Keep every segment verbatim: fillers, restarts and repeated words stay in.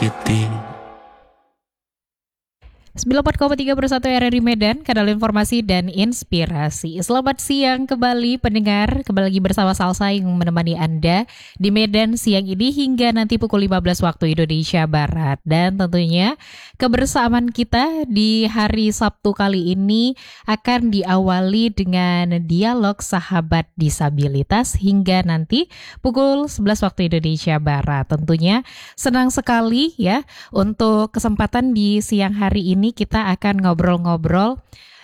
City. sembilan puluh empat koma tiga per satu R R I Medan, kanal informasi dan inspirasi. Selamat siang kembali pendengar, kembali lagi bersama Salsa yang menemani Anda di Medan siang ini hingga nanti pukul lima belas waktu Indonesia Barat. Dan tentunya kebersamaan kita di hari Sabtu kali ini akan diawali dengan dialog sahabat disabilitas hingga nanti pukul sebelas waktu Indonesia Barat. Tentunya senang sekali ya untuk kesempatan di siang hari ini. Ini kita akan ngobrol-ngobrol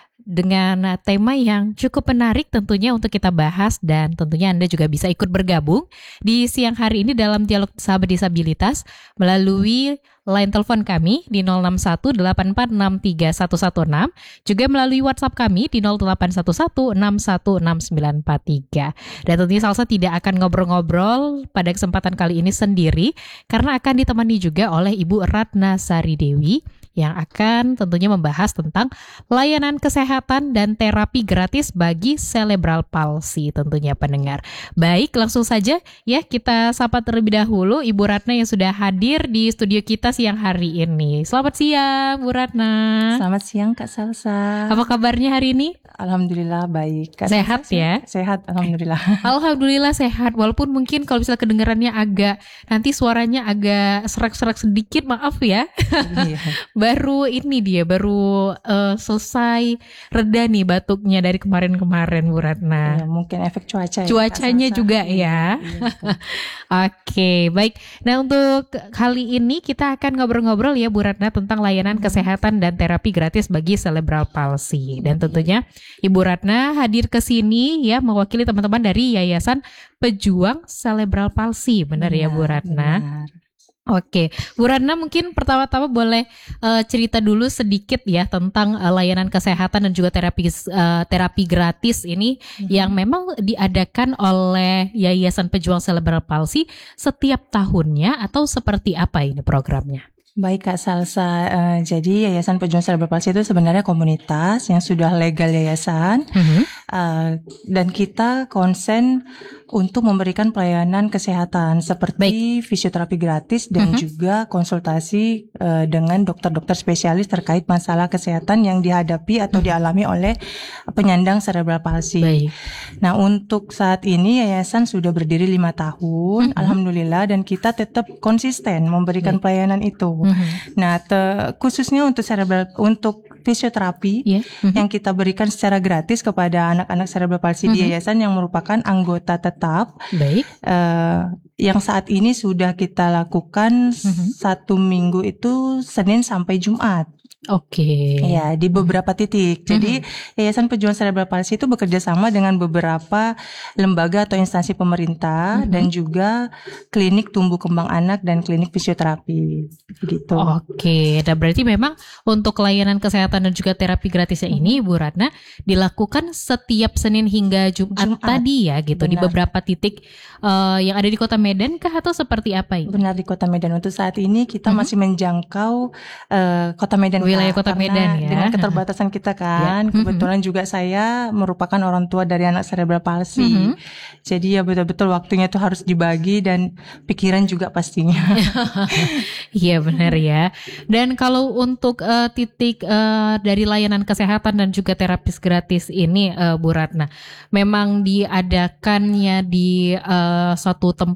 dengan tema yang cukup menarik tentunya untuk kita bahas, dan tentunya Anda juga bisa ikut bergabung di siang hari ini dalam dialog sahabat disabilitas melalui line telepon kami di nol enam satu delapan empat enam tiga satu satu enam, juga melalui WhatsApp kami di nol delapan satu satu enam satu enam sembilan empat tiga. Dan tentunya Salsa tidak akan ngobrol-ngobrol pada kesempatan kali ini sendiri, karena akan ditemani juga oleh Ibu Ratna Sari Dewi yang akan tentunya membahas tentang layanan kesehatan dan terapi gratis bagi cerebral palsy tentunya pendengar. Baik, langsung saja ya kita sapa terlebih dahulu Ibu Ratna yang sudah hadir di studio kita siang hari ini. Selamat siang Bu Ratna. Selamat siang Kak Salsa. Apa kabarnya hari ini? Alhamdulillah baik. Kak Sehat Salsa, ya? Sehat, alhamdulillah. Alhamdulillah sehat, walaupun mungkin kalau misalnya kedengarannya agak, nanti suaranya agak serak-serak sedikit, maaf ya. Iya. Baru ini dia, baru uh, selesai reda nih batuknya dari kemarin-kemarin Bu Ratna. Ya, mungkin efek cuaca ya. Cuacanya Kak Salsa. juga Iya, ya. iya. Oke, baik. Nah, untuk kali ini kita akan ngobrol-ngobrol ya Bu Ratna tentang layanan kesehatan dan terapi gratis bagi cerebral palsy. Dan tentunya Ibu Ratna hadir ke sini ya mewakili teman-teman dari Yayasan Pejuang Cerebral Palsy. Benar, benar ya Bu Ratna? Benar. Oke, Bu Ratna mungkin pertama-tama boleh uh, cerita dulu sedikit ya tentang uh, layanan kesehatan dan juga terapi uh, terapi gratis ini mm-hmm. yang memang diadakan oleh Yayasan Pejuang Cerebral Palsy setiap tahunnya, atau seperti apa ini programnya? Baik Kak Salsa, uh, jadi Yayasan Pejuang Cerebral Palsy itu sebenarnya komunitas yang sudah legal yayasan, mm-hmm. uh, dan kita konsen untuk memberikan pelayanan kesehatan seperti Baik. fisioterapi gratis dan mm-hmm. juga konsultasi uh, dengan dokter-dokter spesialis terkait masalah kesehatan yang dihadapi atau mm-hmm. dialami oleh penyandang cerebral palsy. Baik. Nah, untuk saat ini yayasan sudah berdiri lima tahun, mm-hmm. alhamdulillah, dan kita tetap konsisten memberikan Baik. pelayanan itu. Mm-hmm. Nah, te- khususnya untuk cerebral untuk fisioterapi yeah. mm-hmm. yang kita berikan secara gratis kepada anak-anak cerebral palsy mm-hmm. di yayasan yang merupakan anggota tetap. Baik. Uh, yang saat ini sudah kita lakukan mm-hmm. satu minggu itu Senin sampai Jumat. Oke. Okay. Ya, di beberapa titik. Jadi mm-hmm. Yayasan Pejuang Cerebral Palsy itu bekerja sama dengan beberapa lembaga atau instansi pemerintah mm-hmm. dan juga klinik tumbuh kembang anak dan klinik fisioterapi. Begitu. Oke. Okay. Nah, berarti memang untuk layanan kesehatan dan juga terapi gratisnya mm-hmm. ini Bu Ratna dilakukan setiap Senin hingga Jumat, Jumat. tadi ya gitu. Benar. Di beberapa titik uh, yang ada di Kota Medan kah atau seperti apa ini? Benar, di Kota Medan. Untuk saat ini kita mm-hmm. masih menjangkau uh, Kota Medan, wilayah Kota Medan ya. Dengan keterbatasan kita kan, ya. kebetulan mm-hmm. juga saya merupakan orang tua dari anak cerebral palsy. Mm-hmm. Jadi ya betul-betul waktunya itu harus dibagi dan pikiran juga pastinya. Iya benar ya. Dan kalau untuk uh, titik uh, dari layanan kesehatan dan juga terapis gratis ini uh, Bu Ratna, memang diadakannya di uh, suatu tempat